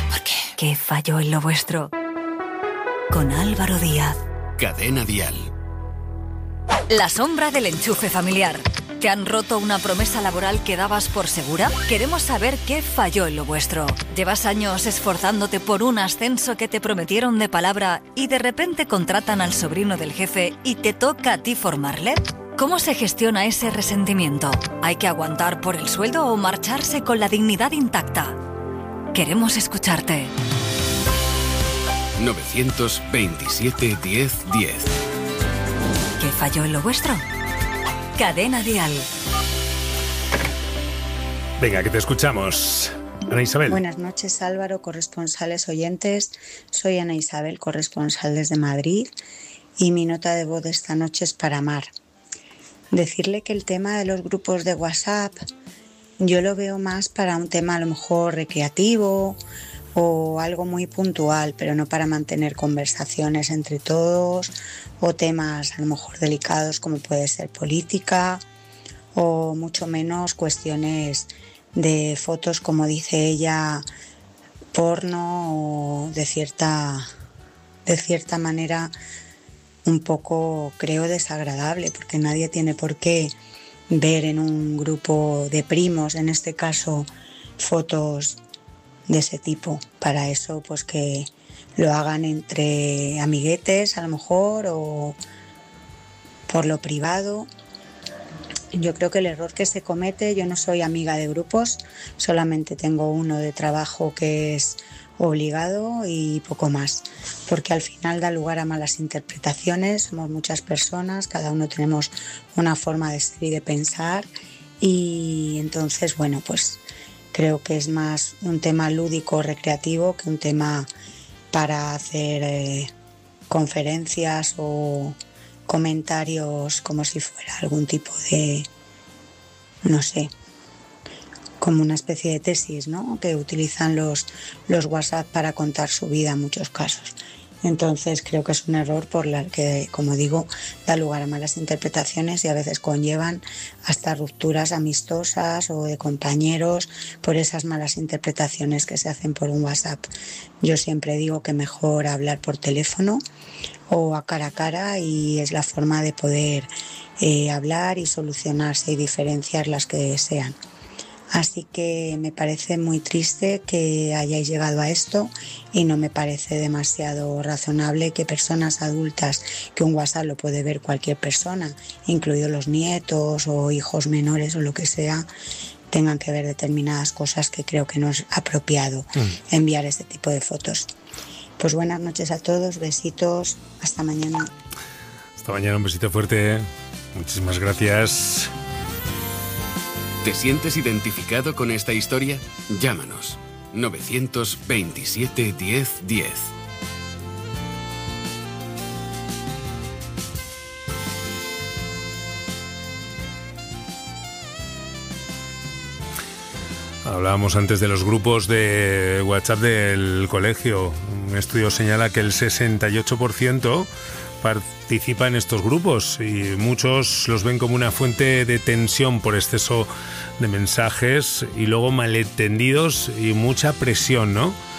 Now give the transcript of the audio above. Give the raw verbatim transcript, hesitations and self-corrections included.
¿Por qué? ¿Qué falló en lo vuestro? Con Álvaro Díaz. Cadena Dial. La sombra del enchufe familiar. ¿Te han roto una promesa laboral que dabas por segura? Queremos saber qué falló en lo vuestro. ¿Llevas años esforzándote por un ascenso que te prometieron de palabra y de repente contratan al sobrino del jefe y te toca a ti formarle? ¿Cómo se gestiona ese resentimiento? ¿Hay que aguantar por el sueldo o marcharse con la dignidad intacta? Queremos escucharte. nueve veintisiete, diez, diez. ¿Qué falló en lo vuestro? Cadena Dial. Venga, que te escuchamos. Ana Isabel. Buenas noches, Álvaro, corresponsales oyentes. Soy Ana Isabel, corresponsal desde Madrid, y mi nota de voz de esta noche es para Mar. Decirle que el tema de los grupos de WhatsApp yo lo veo más para un tema a lo mejor recreativo o algo muy puntual, pero no para mantener conversaciones entre todos o temas a lo mejor delicados como puede ser política o mucho menos cuestiones de fotos, como dice ella, porno o de cierta, de cierta manera un poco, creo, desagradable, porque nadie tiene por qué ver en un grupo de primos, en este caso, fotos de ese tipo. Para eso, pues que lo hagan entre amiguetes, a lo mejor, o por lo privado. Yo creo que el error que se comete, yo no soy amiga de grupos, solamente tengo uno de trabajo que es obligado y poco más, porque al final da lugar a malas interpretaciones. Somos muchas personas, cada uno tenemos una forma de ser y de pensar, y entonces, bueno, pues creo que es más un tema lúdico, recreativo, que un tema para hacer eh, conferencias o comentarios como si fuera algún tipo de, no sé, como una especie de tesis, ¿no?, que utilizan los, los WhatsApp para contar su vida en muchos casos. Entonces creo que es un error por el que, como digo, da lugar a malas interpretaciones y a veces conllevan hasta rupturas amistosas o de compañeros por esas malas interpretaciones que se hacen por un WhatsApp. Yo siempre digo que mejor hablar por teléfono o a cara a cara, y es la forma de poder eh, hablar y solucionarse y diferenciar las que sean. Así que me parece muy triste que hayáis llegado a esto, y no me parece demasiado razonable que personas adultas, que un WhatsApp lo puede ver cualquier persona, incluidos los nietos o hijos menores o lo que sea, tengan que ver determinadas cosas que creo que no es apropiado mm. enviar este tipo de fotos. Pues buenas noches a todos, besitos, hasta mañana. Hasta mañana, un besito fuerte, muchísimas gracias. ¿Te sientes identificado con esta historia? Llámanos. nueve veintisiete, diez, diez. Hablábamos antes de los grupos de WhatsApp del colegio. Un estudio señala que el sesenta y ocho por ciento participa en estos grupos, y muchos los ven como una fuente de tensión por exceso de mensajes y luego malentendidos y mucha presión, ¿no?